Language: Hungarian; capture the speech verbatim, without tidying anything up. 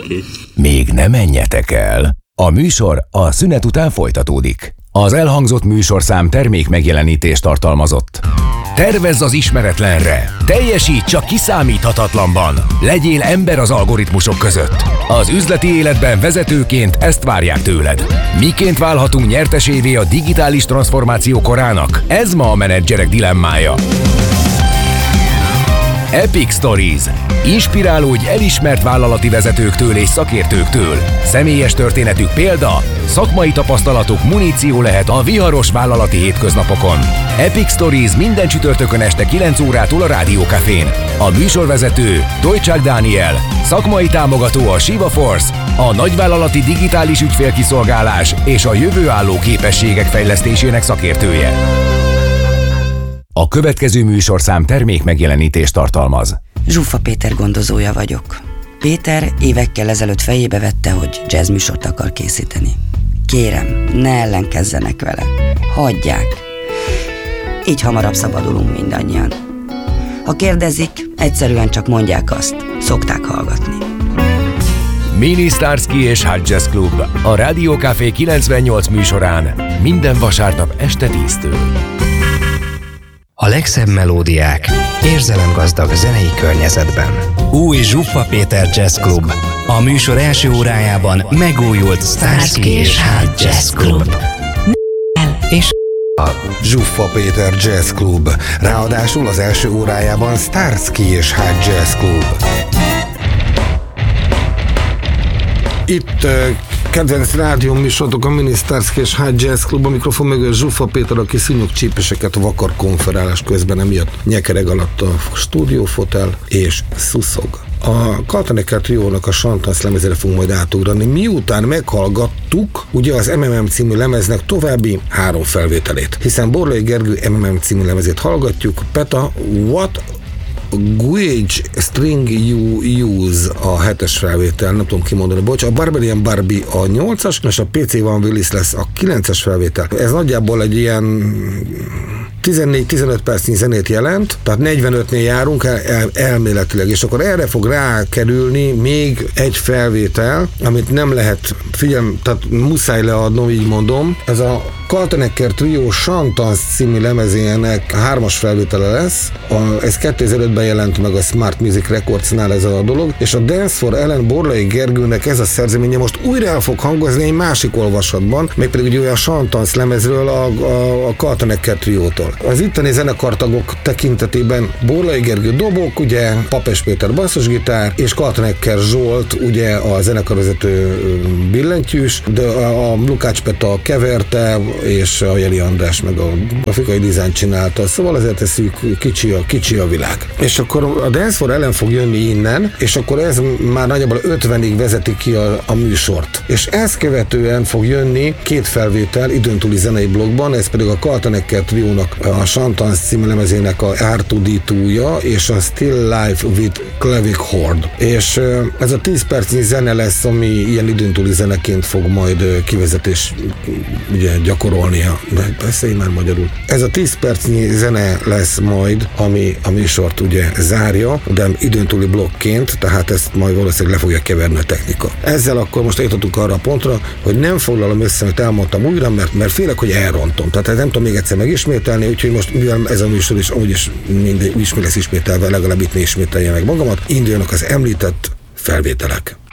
Oké. Még ne menjetek el. A műsor a szünet után folytatódik. Az elhangzott műsorszám termék megjelenítést tartalmazott. Tervezz az ismeretlenre. Teljesíts csak kiszámíthatatlanban. Legyél ember az algoritmusok között. Az üzleti életben vezetőként ezt várják tőled. Miként válhatunk nyertesévé a digitális transformáció korának? Ez ma a menedzserek dilemmája. Epic Stories. Inspirálódj elismert vállalati vezetőktől és szakértőktől. Személyes történetük példa, szakmai tapasztalatuk muníció lehet a viharos vállalati hétköznapokon. Epic Stories minden csütörtökön este kilenc órától a Rádió Cafén. A műsorvezető Tojcsák Dániel, szakmai támogató a Shiva Force, a nagyvállalati digitális ügyfélkiszolgálás és a jövőálló képességek fejlesztésének szakértője. A következő műsorszám termék megjelenítést tartalmaz. Zsuffa Péter gondozója vagyok. Péter évekkel ezelőtt fejébe vette, hogy jazz műsort akar készíteni. Kérem, ne ellenkezzenek vele. Hagyják. Így hamarabb szabadulunk mindannyian. Ha kérdezik, egyszerűen csak mondják azt. Szokták hallgatni. Mini Starsky és Hot Jazz Club a Rádió Café kilencvennyolc műsorán minden vasárnap este tíztől. A legszebb melódiák érzelemgazdag zenei környezetben. Új Zsuffa Péter Jazz Club. A műsor első órájában megújult Starsky és Hot Jazz Club. És a Zsuffa Péter Jazz Club. Ráadásul az első órájában Starsky és Hot Jazz Club. Itt uh, kedvenc rádió műsorotok a Mini Starsky és Hot Jazz Club, a mikrofon mögött Zsuffa Péter, aki szúnyog csípeseket a vakar konferálás közben emiatt nyekereg alatt a stúdiófotel és szuszog. A Kaltenecker Triónak a Santans lemezére fogunk majd átugrani, miután meghallgattuk ugye az em em em című lemeznek további három felvételét. Hiszen Borlai Gergő em em em című lemezét hallgatjuk, Peta, What Gauge String You Use a hetes felvétel, nem tudom kimondani, bocs, a Barbarian Barbie a nyolcas, és a pé cé Van Willis lesz a kilences felvétel. Ez nagyjából egy ilyen tizennégy-tizenöt percnyi zenét jelent, tehát negyvenötnél járunk el, el, elméletileg, és akkor erre fog rákerülni még egy felvétel, amit nem lehet, figyelm, tehát muszáj leadnom, így mondom, ez a Kaltenecker Trio Santans című lemezének hármas felvétele lesz, a, ez kétezer-ötben jelent meg a Smart Music Recordsnál ez a dolog, és a Dance for Ellen Borlai Gergőnek ez a szerzeménye most újra el fog hangozni egy másik olvasatban, mégpedig ugye olyan Santans lemezről a, a, a Kaltenecker Triótól. Az itteni zenekartagok tekintetében Borlai Gergő dobok, ugye Papes Péter basszusgitár, és Kaltenecker Zsolt, ugye a zenekarvezető billentyűs, de a, a Lukács Peta keverte, és a Jeli András meg a grafikai dizájn csinálta, szóval azért ez kicsi a, kicsi a világ. És akkor a Dance for Ellen fog jönni innen, és akkor ez már nagyjából ötvenig vezeti ki a, a műsort. És ezt követően fog jönni két felvétel időn túli zenei blogban, ez pedig a Kaltenecker Triónak a Santans című lemezének a er kettő dé kettő-ja és a Still Life with Clavichord. És ez a tíz percnyi zene lesz, ami ilyen időn túli zeneként fog majd kivezetés ugye gyakorolnia. Beszélj már magyarul. Ez a tíz percnyi zene lesz majd, ami a műsort ugye zárja, de időn túli blokként, tehát ezt majd valószínűleg le fogja keverni a technika. Ezzel akkor most eljutottunk arra a pontra, hogy nem foglalom össze, amit elmondtam újra, mert, mert félek, hogy elrontom. Tehát nem tudom még egyszer megismételni, úgyhogy most mivel ez a műsor is amúgy is mindegy, ismét lesz ismételve, legalább itt ne ismételje meg magamat, induljanak az említett felvételek.